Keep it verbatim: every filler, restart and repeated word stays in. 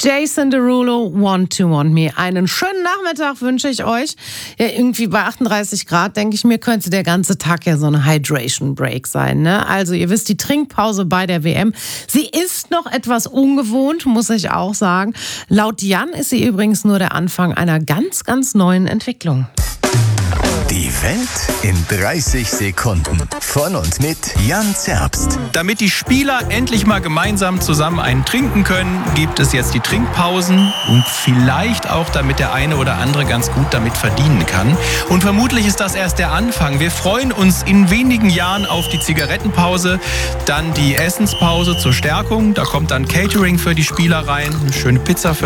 Jason Derulo, Want to Want Me. Einen schönen Nachmittag wünsche ich euch. Ja, irgendwie bei achtunddreißig Grad, denke ich mir, könnte der ganze Tag ja so eine Hydration Break sein. Ne? Also ihr wisst, die Trinkpause bei der W M, sie ist noch etwas ungewohnt, muss ich auch sagen. Laut Jan ist sie übrigens nur der Anfang einer ganz, ganz neuen Entwicklung. Die Welt in dreißig Sekunden. Von und mit Jan Zerbst. Damit die Spieler endlich mal gemeinsam zusammen einen trinken können, gibt es jetzt die Trinkpausen und vielleicht auch, damit der eine oder andere ganz gut damit verdienen kann. Und vermutlich ist das erst der Anfang. Wir freuen uns in wenigen Jahren auf die Zigarettenpause, dann die Essenspause zur Stärkung. Da kommt dann Catering für die Spieler rein, eine schöne Pizza für